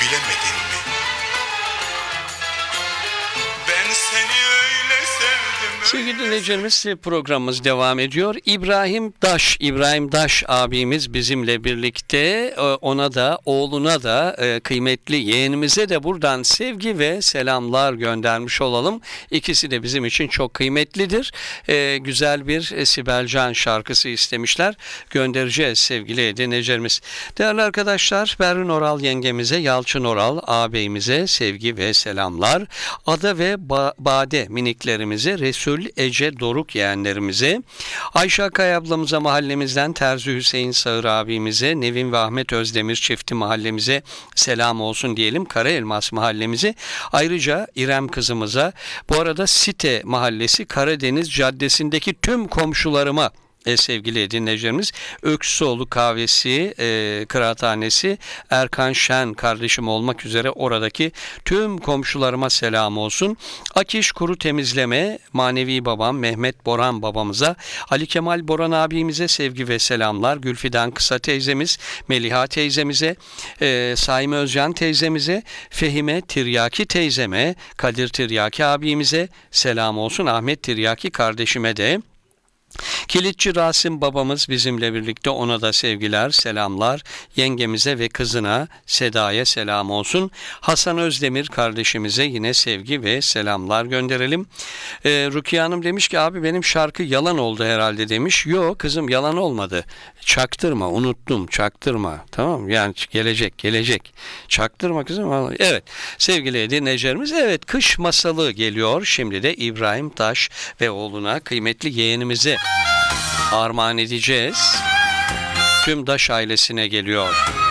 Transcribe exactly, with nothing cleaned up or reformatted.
bilemedin mi? Ben seni öyle sevdim. Sevgili dinleyicilerimiz, programımız devam ediyor. İbrahim Daş, İbrahim Daş abimiz bizimle birlikte. Ona da, oğluna da, kıymetli yeğenimize de buradan sevgi ve selamlar göndermiş olalım. İkisi de bizim için çok kıymetlidir. Güzel bir Sibel Can şarkısı istemişler. Göndereceğiz sevgili dinleyicilerimiz. Değerli arkadaşlar, Berrin Oral yengemize, Yalçın Oral ağabeyimize sevgi ve selamlar. Ada ve ba- Bade miniklerimize, Resul Ece Doruk yeğenlerimize, Ayşe Akay ablamıza, mahallemizden Terzi Hüseyin Sağır abimize, Nevin ve Ahmet Özdemir çifti mahallemize selam olsun diyelim. Karaelmas mahallemize, ayrıca İrem kızımıza, bu arada Site mahallesi Karadeniz Caddesi'ndeki tüm komşularıma, E, sevgili dinleyicilerimiz, Öksüoğlu Kahvesi, e, Kıraathanesi, Erkan Şen kardeşim olmak üzere oradaki tüm komşularıma selam olsun. Akiş Kuru Temizleme, manevi babam Mehmet Boran babamıza, Ali Kemal Boran abimize sevgi ve selamlar. Gülfidan Kısa teyzemiz, Meliha teyzemize, e, Saime Özcan teyzemize, Fehime Tiryaki teyzeme, Kadir Tiryaki abimize selam olsun. Ahmet Tiryaki kardeşime de, Kilitçi Rasim babamız bizimle birlikte, ona da sevgiler, selamlar. Yengemize ve kızına Seda'ya selam olsun. Hasan Özdemir kardeşimize yine sevgi ve selamlar gönderelim. Ee, Rukiye Hanım demiş ki abi benim şarkı yalan oldu herhalde demiş. Yok kızım, yalan olmadı. Çaktırma, unuttum, çaktırma. Tamam, yani gelecek gelecek. Çaktırma kızım. Evet sevgili dinleyicilerimiz, evet, kış masalı geliyor. Şimdi de İbrahim Taş ve oğluna, kıymetli yeğenimize armağan edeceğiz. Tüm Daş ailesine geliyor.